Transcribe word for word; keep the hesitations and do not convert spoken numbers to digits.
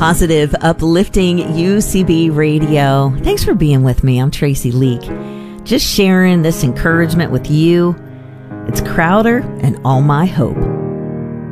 Positive, uplifting U C B Radio. Thanks for being with me. I'm Tracy Leak. Just sharing this encouragement with you. It's Crowder and All My Hope.